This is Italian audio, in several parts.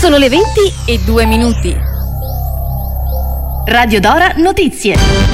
Sono le 20:02. Radio Dora Notizie.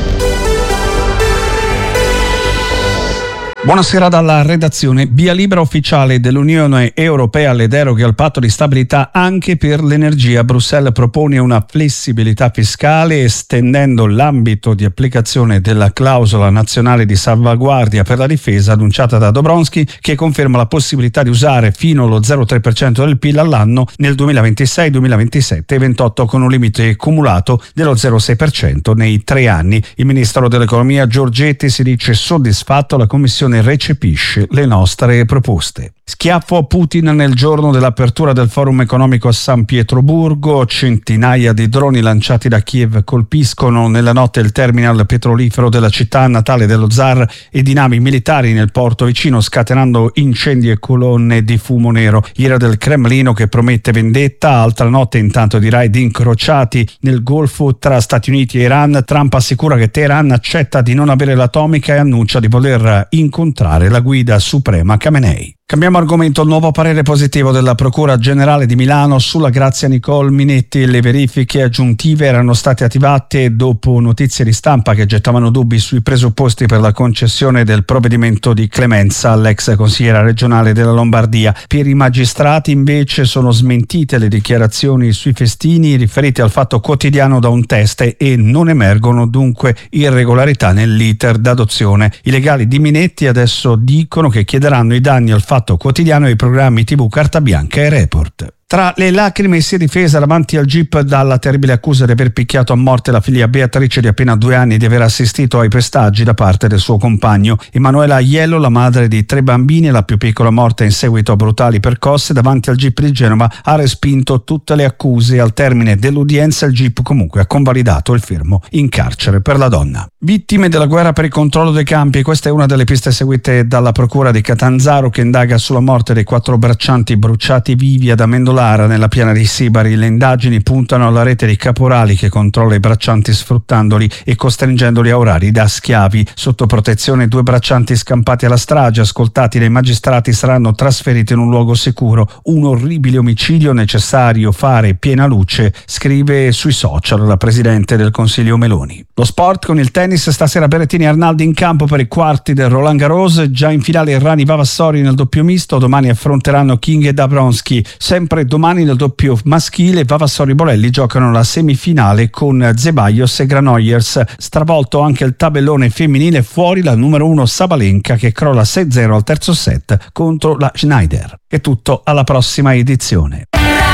Buonasera dalla redazione. Via libera ufficiale dell'Unione Europea alle deroghe al patto di stabilità anche per l'energia. Bruxelles propone una flessibilità fiscale estendendo l'ambito di applicazione della clausola nazionale di salvaguardia per la difesa annunciata da Dombrovskis, che conferma la possibilità di usare fino allo 0,3% del PIL all'anno nel 2026, 2027 e 28 con un limite cumulato dello 0,6% nei 3 anni. Il ministro dell'economia Giorgetti si dice soddisfatto, la Commissione recepisce le nostre proposte. Schiaffo a Putin nel giorno dell'apertura del forum economico a San Pietroburgo. Centinaia di droni lanciati da Kiev colpiscono nella notte il terminal petrolifero della città natale dello zar e di navi militari nel porto vicino, scatenando incendi e colonne di fumo nero. Ira del Cremlino che promette vendetta. Altra notte intanto di raid incrociati nel Golfo tra Stati Uniti e Iran. Trump assicura che Teheran accetta di non avere l'atomica e annuncia di voler incontrare la guida suprema Khamenei. Cambiamo argomento. Il nuovo parere positivo della Procura Generale di Milano sulla Grazia Nicole Minetti. Le verifiche aggiuntive erano state attivate dopo notizie di stampa che gettavano dubbi sui presupposti per la concessione del provvedimento di clemenza all'ex consigliera regionale della Lombardia. Per i magistrati invece sono smentite le dichiarazioni sui festini riferite al Fatto Quotidiano da un test e non emergono dunque irregolarità nell'iter d'adozione. I legali di Minetti adesso dicono che chiederanno i danni al Fatto Quotidiano e ai programmi TV Carta Bianca e Report. Tra le lacrime si è difesa davanti al GIP dalla terribile accusa di aver picchiato a morte la figlia Beatrice di appena 2 anni e di aver assistito ai pestaggi da parte del suo compagno. Emanuela Aiello, la madre di 3 bambini e la più piccola morta in seguito a brutali percosse, davanti al GIP di Genova ha respinto tutte le accuse. Al termine dell'udienza il GIP comunque ha convalidato il fermo in carcere per la donna. Vittime della guerra per il controllo dei campi, questa è una delle piste seguite dalla procura di Catanzaro, che indaga sulla morte dei 4 braccianti bruciati vivi ad Amendolara nella piana di Sibari. Le indagini puntano alla rete di caporali che controlla i braccianti sfruttandoli e costringendoli a orari da schiavi. Sotto protezione 2 braccianti scampati alla strage, ascoltati dai magistrati, saranno trasferiti in un luogo sicuro. Un orribile omicidio, necessario fare piena luce, scrive sui social la presidente del Consiglio Meloni. Lo sport con il tennis. Stasera Berrettini e Arnaldi in campo per i quarti del Roland Garros. Già in finale Errani Vavassori nel doppio misto. Domani affronteranno King e Dabrowski. Sempre domani nel doppio maschile Vavassori Bolelli giocano la semifinale con Zeballos e Granollers. Stravolto anche il tabellone femminile, fuori la numero 1 Sabalenka che crolla 6-0 al terzo set contro la Schneider. È tutto, alla prossima edizione.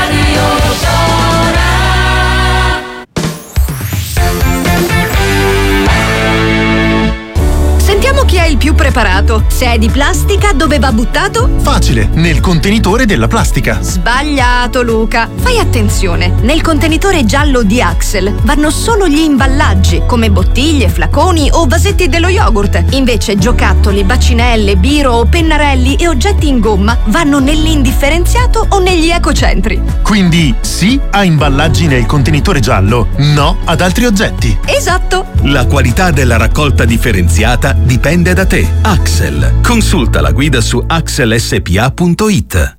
Chi è il più preparato? Se è di plastica, dove va buttato? Facile, nel contenitore della plastica. Sbagliato, Luca. Fai attenzione. Nel contenitore giallo di Axel vanno solo gli imballaggi, come bottiglie, flaconi o vasetti dello yogurt. Invece giocattoli, bacinelle, biro o pennarelli e oggetti in gomma vanno nell'indifferenziato o negli ecocentri. Quindi sì a imballaggi nel contenitore giallo, no ad altri oggetti. Esatto. La qualità della raccolta differenziata dipende da te. Axel. Consulta la guida su axelspa.it.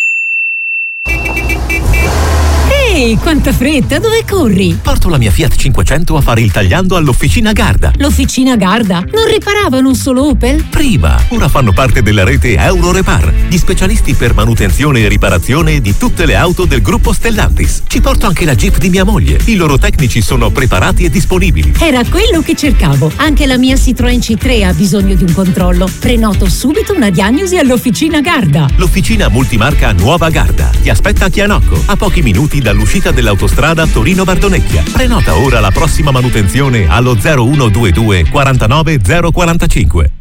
Ehi, quanta fretta, dove corri? Porto la mia Fiat 500 a fare il tagliando all'Officina Garda. L'Officina Garda? Non riparavano solo Opel? Prima, ora fanno parte della rete Eurorepar, gli specialisti per manutenzione e riparazione di tutte le auto del gruppo Stellantis. Ci porto anche la Jeep di mia moglie. I loro tecnici sono preparati e disponibili. Era quello che cercavo. Anche la mia Citroën C3 ha bisogno di un controllo. Prenoto subito una diagnosi all'Officina Garda. L'Officina multimarca Nuova Garda ti aspetta a Chianocco, a pochi minuti dall'uscita dell'autostrada Torino-Bardonecchia. Prenota ora la prossima manutenzione allo 0122 49 045.